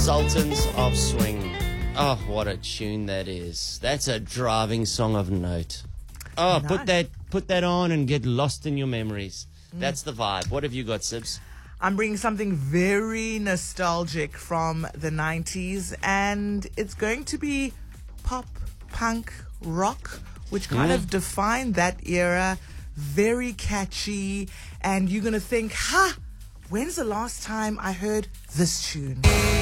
Sultans of Swing. Oh, what a tune that is. That's a driving song of note. Oh, Nice. put that on and get lost in your memories. That's the vibe. What have you got, Sibs? I'm bringing something very nostalgic from the 90s, and it's going to be pop, punk, rock, which kind of defined that era. Very catchy, and you're going to think, when's the last time I heard this tune?